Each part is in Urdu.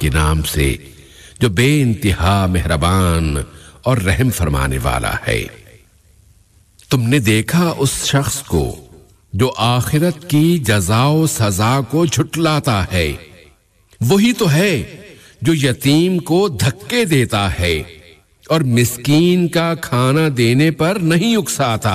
کے نام سے جو بے انتہا مہربان اور رحم فرمانے والا ہے۔ تم نے دیکھا اس شخص کو جو آخرت کی جزا و سزا کو جھٹلاتا ہے، وہی تو ہے جو یتیم کو دھکے دیتا ہے اور مسکین کا کھانا دینے پر نہیں اکساتا۔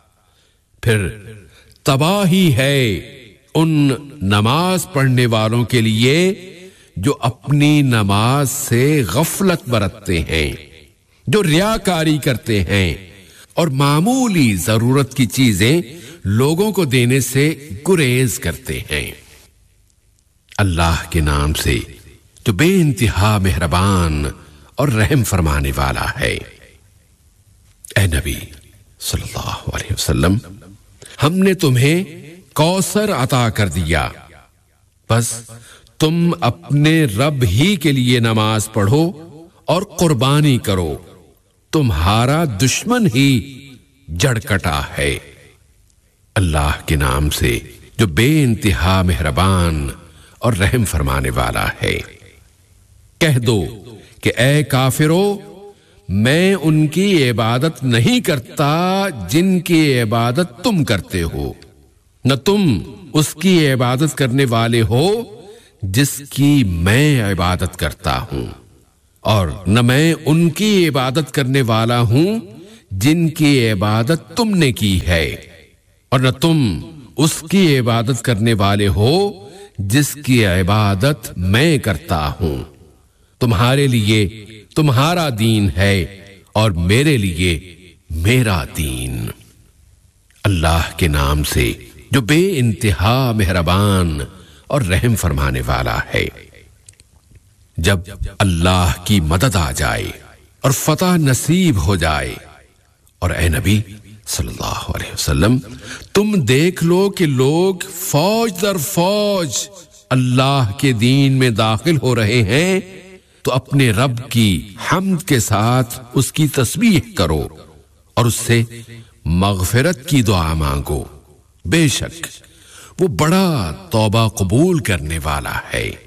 پھر تباہی ہے ان نماز پڑھنے والوں کے لیے جو اپنی نماز سے غفلت برتتے ہیں، جو ریاکاری کرتے ہیں اور معمولی ضرورت کی چیزیں لوگوں کو دینے سے گریز کرتے ہیں۔ اللہ کے نام سے جو بے انتہا مہربان اور رحم فرمانے والا ہے۔ اے نبی صلی اللہ علیہ وسلم، ہم نے تمہیں کوثر عطا کر دیا، بس تم اپنے رب ہی کے لیے نماز پڑھو اور قربانی کرو، تمہارا دشمن ہی جڑ کٹا ہے۔ اللہ کے نام سے جو بے انتہا مہربان اور رحم فرمانے والا ہے۔ کہہ دو کہ اے کافرو، میں ان کی عبادت نہیں کرتا جن کی عبادت تم کرتے ہو، نہ تم اس کی عبادت کرنے والے ہو جس کی میں عبادت کرتا ہوں، اور نہ میں ان کی عبادت کرنے والا ہوں جن کی عبادت تم نے کی ہے، اور نہ تم اس کی عبادت کرنے والے ہو جس کی عبادت میں کرتا ہوں۔ تمہارے لیے تمہارا دین ہے اور میرے لیے میرا دین۔ اللہ کے نام سے جو بے انتہا مہربان اور رحم فرمانے والا ہے۔ جب اللہ کی مدد آ جائے اور فتح نصیب ہو جائے، اور اے نبی صلی اللہ علیہ وسلم، تم دیکھ لو کہ لوگ فوج در فوج اللہ کے دین میں داخل ہو رہے ہیں، تو اپنے رب کی حمد کے ساتھ اس کی تسبیح کرو اور اس سے مغفرت کی دعا مانگو، بے شک وہ بڑا توبہ قبول کرنے والا ہے۔